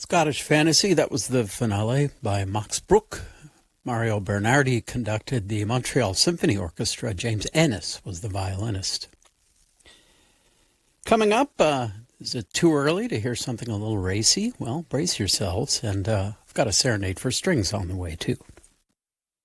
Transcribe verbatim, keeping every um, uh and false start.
Scottish Fantasy, that was the finale by Max Bruch. Mario Bernardi conducted the Montreal Symphony Orchestra. James Ennis was the violinist. Coming up, uh, is it too early to hear something a little racy? Well, brace yourselves, and uh, I've got a serenade for strings on the way, too.